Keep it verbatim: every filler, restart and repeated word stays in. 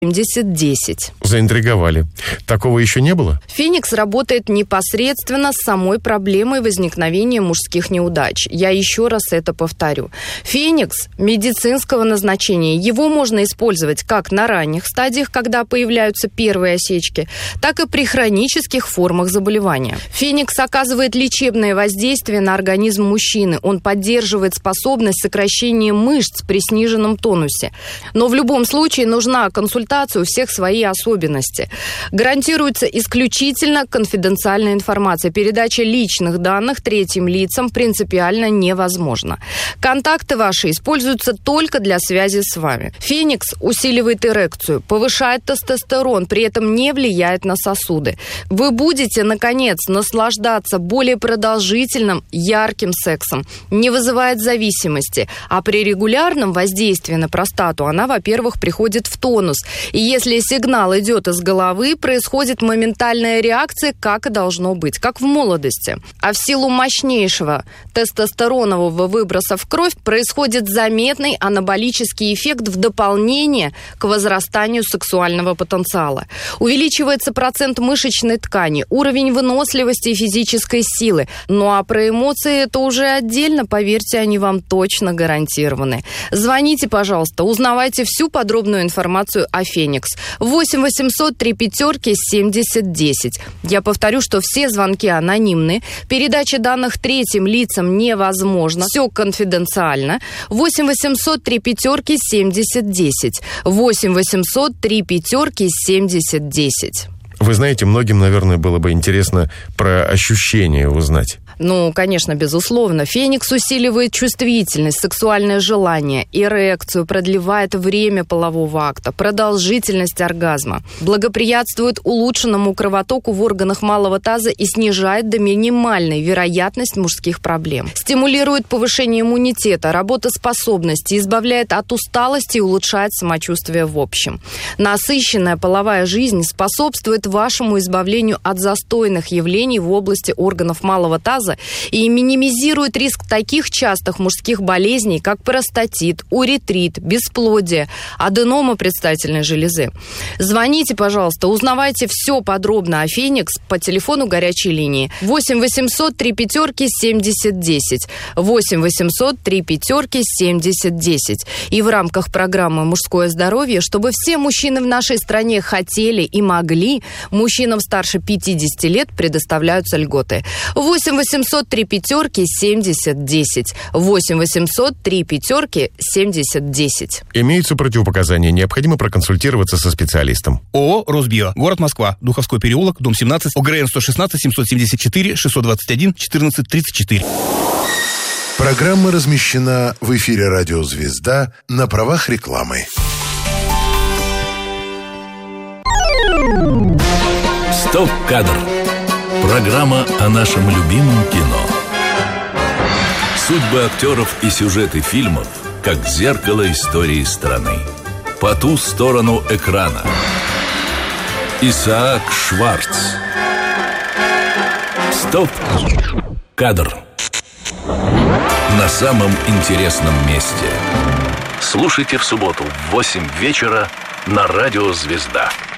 семьдесят десять. Заинтриговали. Такого еще не было? Феникс работает непосредственно с самой проблемой возникновения мужских неудач. Я еще раз это повторю. Феникс медицинского назначения. Его можно использовать как на ранних стадиях, когда появляются первые осечки, так и при хронических формах заболевания. Феникс оказывает лечебное воздействие на организм мужчины. Он поддерживает способность сокращения мышц при сниженном тонусе. Но в любом случае нужна консультация. У всех свои особенности. Гарантируется исключительно конфиденциальная информация. Передача личных данных третьим лицам принципиально невозможна. Контакты ваши используются только для связи с вами. Феникс усиливает эрекцию, повышает тестостерон, при этом не влияет на сосуды. Вы будете, наконец, наслаждаться более продолжительным, ярким сексом. Не вызывает зависимости. А при регулярном воздействии на простату она, во-первых, приходит в тонус. И если сигнал идет из головы, происходит моментальная реакция, как и должно быть, как в молодости. А в силу мощнейшего тестостеронового выброса в кровь происходит заметный анаболический эффект в дополнение к возрастанию сексуального потенциала. Увеличивается процент мышечной ткани, уровень выносливости и физической силы. Ну а про эмоции это уже отдельно, поверьте, они вам точно гарантированы. Звоните, пожалуйста, узнавайте всю подробную информацию о Феникс. восемь восемьсот три пятерки семьдесят десять. Я повторю, что все звонки анонимны. Передача данных третьим лицам невозможна. Все конфиденциально. восемь восемьсот три пятерки семьдесят десять. восемь восемьсот три пятерки семьдесят десять. Вы знаете, многим, наверное, было бы интересно про ощущения узнать. Ну, конечно, безусловно. Феникс усиливает чувствительность, сексуальное желание, эрекцию, продлевает время полового акта, продолжительность оргазма, благоприятствует улучшенному кровотоку в органах малого таза и снижает до минимальной вероятность мужских проблем. Стимулирует повышение иммунитета, работоспособности, избавляет от усталости и улучшает самочувствие в общем. Насыщенная половая жизнь способствует вашему избавлению от застойных явлений в области органов малого таза и минимизирует риск таких частых мужских болезней, как простатит, уретрит, бесплодие, аденома предстательной железы. Звоните, пожалуйста, узнавайте все подробно о Феникс по телефону горячей линии восемь восемьсот три пятерки семьдесят десять. восемь восемьсот три пятерки семьдесят десять. И в рамках программы «Мужское здоровье», чтобы все мужчины в нашей стране хотели и могли, мужчинам старше пятидесяти лет предоставляются льготы. восемь восемьсот три пятерки семьдесят десять. восемь восемьсот три пятерки семьдесят десять. Имеются противопоказания. Необходимо проконсультироваться со специалистом. ООО «Росбио». Город Москва. Духовской переулок, дом семнадцать, ОГРН сто шестнадцать семьсот семьдесят четыре шестьсот двадцать один четырнадцать тридцать четыре. Программа размещена в эфире «Радио Звезда» на правах рекламы. Стоп-кадр. Программа о нашем любимом кино. Судьбы актеров и сюжеты фильмов, как зеркало истории страны. По ту сторону экрана. Исаак Шварц. Стоп-кадр. На самом интересном месте. Слушайте в субботу в восемь вечера на радио «Звезда».